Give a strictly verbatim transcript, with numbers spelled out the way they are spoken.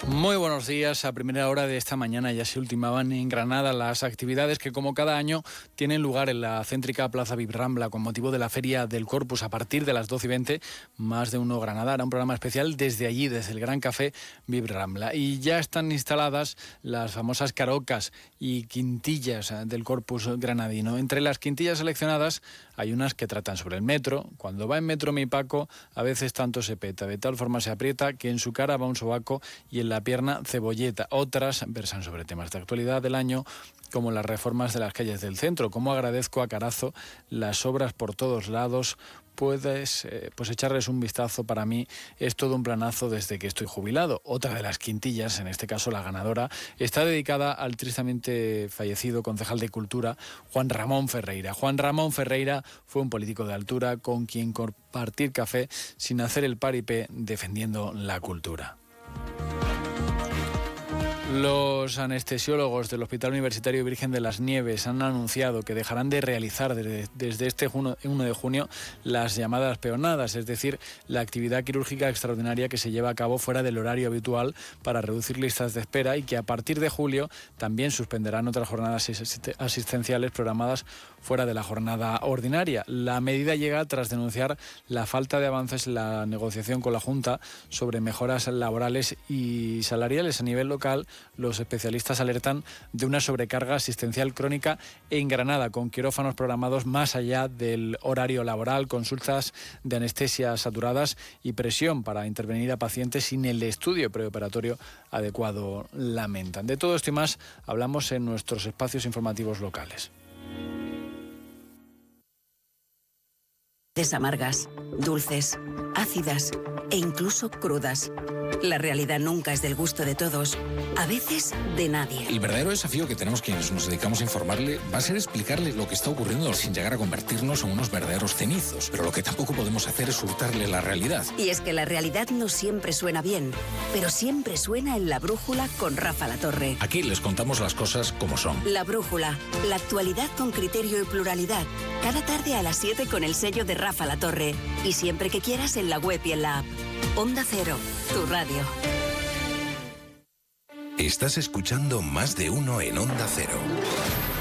Muy buenos días. A primera hora de esta mañana ya se ultimaban en Granada las actividades que, como cada año, tienen lugar en la céntrica Plaza Vibrambla con motivo de la Feria del Corpus a partir de las doce y veinte. Más de uno Granada hará un programa especial desde allí, desde el Gran Café Vibrambla. Y ya están instaladas las famosas carocas y quintillas del Corpus granadino. Entre las quintillas seleccionadas hay unas que tratan sobre el metro. Cuando va en metro mi Paco, a veces tanto se peta, de tal forma se aprieta que en su cara va un sobaco y en la pierna cebolleta. Otras versan sobre temas de actualidad del año, como las reformas de las calles del centro. Como agradezco a Carazo las obras por todos lados. Puedes eh, pues echarles un vistazo. Para mí es todo un planazo desde que estoy jubilado. Otra de las quintillas, en este caso la ganadora, está dedicada al tristemente fallecido concejal de Cultura, Juan Ramón Ferreira. Juan Ramón Ferreira fue un político de altura con quien compartir café sin hacer el paripé defendiendo la cultura. Los anestesiólogos del Hospital Universitario Virgen de las Nieves han anunciado que dejarán de realizar desde, desde este uno de junio las llamadas peonadas, es decir, la actividad quirúrgica extraordinaria que se lleva a cabo fuera del horario habitual para reducir listas de espera, y que a partir de julio también suspenderán otras jornadas asistenciales programadas fuera de la jornada ordinaria. La medida llega tras denunciar la falta de avances en la negociación con la Junta sobre mejoras laborales y salariales a nivel local. Los especialistas alertan de una sobrecarga asistencial crónica en Granada, con quirófanos programados más allá del horario laboral, consultas de anestesia saturadas y presión para intervenir a pacientes sin el estudio preoperatorio adecuado, lamentan. De todo esto y más hablamos en nuestros espacios informativos locales. Amargas, dulces, ácidas e incluso crudas. La realidad nunca es del gusto de todos, a veces de nadie. El verdadero desafío que tenemos quienes nos dedicamos a informarle va a ser explicarle lo que está ocurriendo sin llegar a convertirnos en unos verdaderos cenizos. Pero lo que tampoco podemos hacer es hurtarle la realidad. Y es que la realidad no siempre suena bien, pero siempre suena en La Brújula con Rafa La Torre. Aquí les contamos las cosas como son. La Brújula, la actualidad con criterio y pluralidad. Cada tarde a las siete con el sello de Rafa La Torre. Y siempre que quieras en la web y en la app. Onda Cero, tu radio. Estás escuchando Más de Uno en Onda Cero.